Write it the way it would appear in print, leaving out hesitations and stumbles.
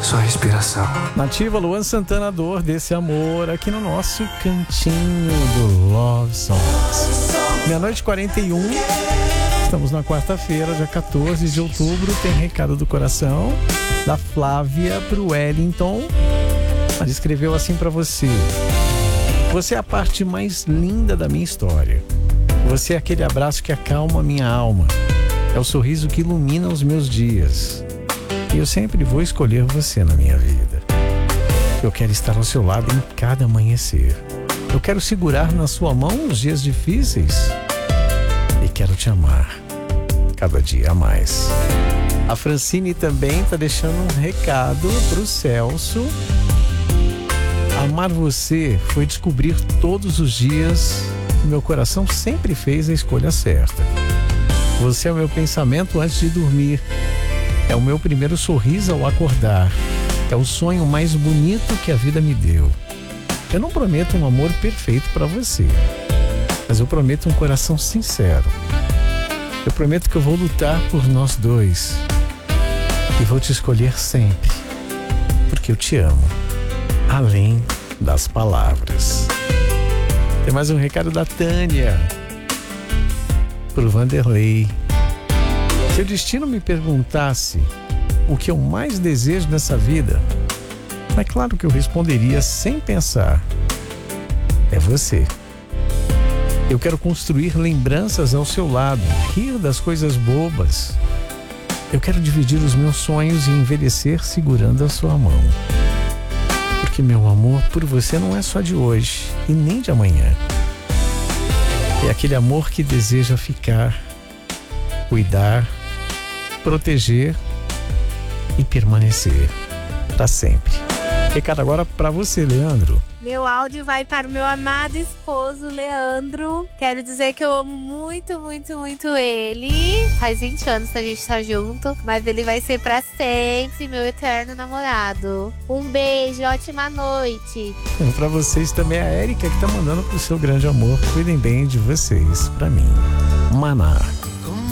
sua respiração. Nativa, Luan Santana, Dor desse Amor, aqui no nosso cantinho do Love Songs. Meia-noite 41, estamos na quarta-feira, dia 14 de outubro. Tem recado do coração da Flávia pro Wellington. Ela escreveu assim pra você: você é a parte mais linda da minha história. Você é aquele abraço que acalma a minha alma. É o sorriso que ilumina os meus dias. E eu sempre vou escolher você na minha vida. Eu quero estar ao seu lado em cada amanhecer. Eu quero segurar na sua mão nos dias difíceis. E quero te amar cada dia a mais. A Francine também está deixando um recado pro Celso. Amar você foi descobrir todos os dias que meu coração sempre fez a escolha certa. Você é o meu pensamento antes de dormir. É o meu primeiro sorriso ao acordar. É o sonho mais bonito que a vida me deu. Eu não prometo um amor perfeito para você, mas eu prometo um coração sincero. Eu prometo que eu vou lutar por nós dois e vou te escolher sempre, porque eu te amo, além das palavras. Tem mais um recado da Tânia pro Vanderlei. Se o destino me perguntasse o que eu mais desejo nessa vida, é claro que eu responderia sem pensar: é você. Eu quero construir lembranças ao seu lado, rir das coisas bobas. Eu quero dividir os meus sonhos e envelhecer segurando a sua mão. Porque meu amor por você não é só de hoje e nem de amanhã. É aquele amor que deseja ficar, cuidar, proteger e permanecer para sempre. Recado agora para você, Leandro. Meu áudio vai para o meu amado esposo, Leandro. Quero dizer que eu amo muito, muito, muito ele. Faz 20 anos que a gente tá junto, mas ele vai ser para sempre meu eterno namorado. Um beijo, ótima noite. Para vocês também a Érica, que tá mandando pro seu grande amor. Cuidem bem de vocês, para mim. Maná.